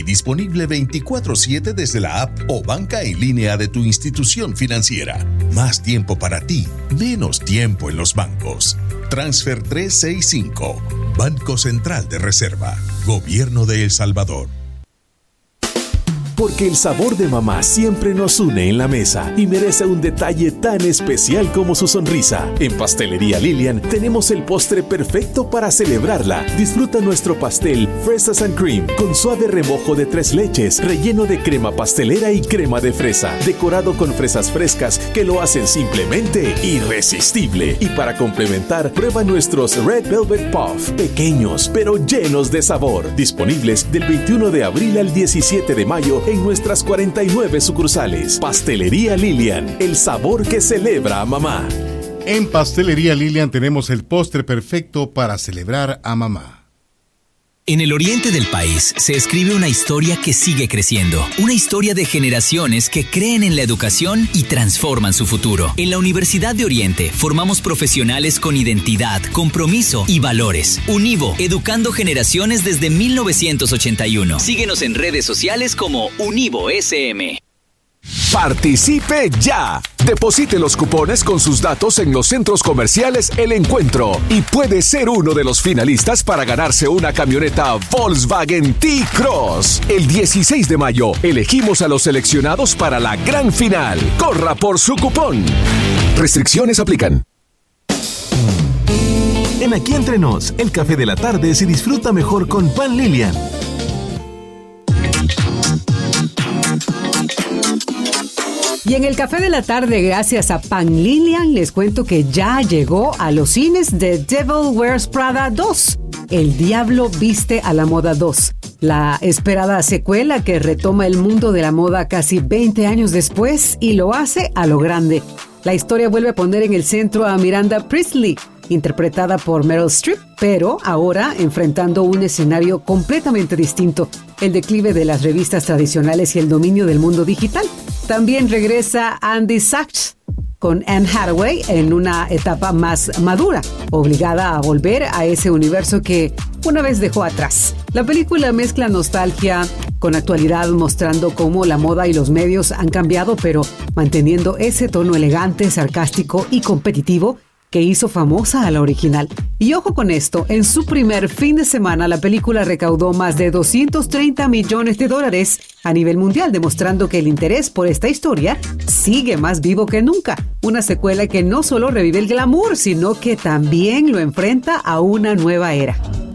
Disponible 24/7 desde la app o banca en línea de tu institución financiera. Más tiempo para ti, menos tiempo en los bancos. Transfer 365. Banco Central de Reserva. Gobierno de El Salvador. Porque el sabor de mamá siempre nos une en la mesa y merece un detalle tan especial como su sonrisa. En Pastelería Lilian tenemos el postre perfecto para celebrarla. Disfruta nuestro pastel Fresas and Cream con suave remojo de 3 leches, relleno de crema pastelera y crema de fresa, decorado con fresas frescas que lo hacen simplemente irresistible. Y para complementar, prueba nuestros Red Velvet Puff, pequeños pero llenos de sabor. Disponibles del 21 de abril al 17 de mayo en nuestras 49 sucursales. Pastelería Lilian, el sabor que celebra a mamá. En Pastelería Lilian tenemos el postre perfecto para celebrar a mamá. En el oriente del país se escribe una historia que sigue creciendo. Una historia de generaciones que creen en la educación y transforman su futuro. En la Universidad de Oriente formamos profesionales con identidad, compromiso y valores. Univo, educando generaciones desde 1981. Síguenos en redes sociales como Univo SM. ¡Participe ya! Deposite los cupones con sus datos en los centros comerciales El Encuentro y puede ser uno de los finalistas para ganarse una camioneta Volkswagen T-Cross. El 16 de mayo elegimos a los seleccionados para la gran final. ¡Corra por su cupón! Restricciones aplican. En Aquí Entre Nos, el café de la tarde se disfruta mejor con Pan Lilian. Y en el café de la tarde, gracias a Pan Lilian, les cuento que ya llegó a los cines The Devil Wears Prada 2. El Diablo Viste a la Moda 2. La esperada secuela que retoma el mundo de la moda casi 20 años después y lo hace a lo grande. La historia vuelve a poner en el centro a Miranda Priestly, interpretada por Meryl Streep, pero ahora enfrentando un escenario completamente distinto, el declive de las revistas tradicionales y el dominio del mundo digital. También regresa Andy Sachs con Anne Hathaway en una etapa más madura, obligada a volver a ese universo que una vez dejó atrás. La película mezcla nostalgia con actualidad, mostrando cómo la moda y los medios han cambiado, pero manteniendo ese tono elegante, sarcástico y competitivo que hizo famosa a la original. Y ojo con esto, en su primer fin de semana la película recaudó más de $230 millones a nivel mundial, demostrando que el interés por esta historia sigue más vivo que nunca. Una secuela que no solo revive el glamour, sino que también lo enfrenta a una nueva era.